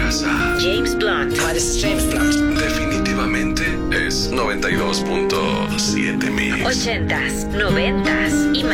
escuchas a James Blunt. Hi, this is James Blunt. Definitivamente es 92.7 Mix. 80s, 90s y más.